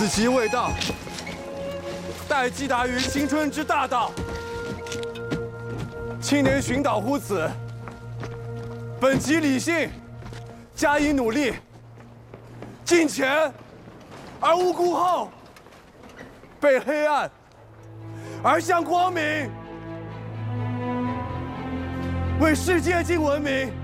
此即未到，待既达于青春之大道。青年寻导乎此，本即理性，加以努力，进前而无顾后，背黑暗而向光明，为世界尽文明。